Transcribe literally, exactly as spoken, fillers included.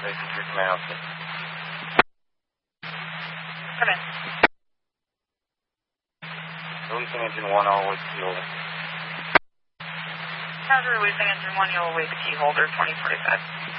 Station three, can I help you? Come in. Releasing engine one, I'll await the key holder. How's releasing engine one, you'll await the key holder, twenty forty-five.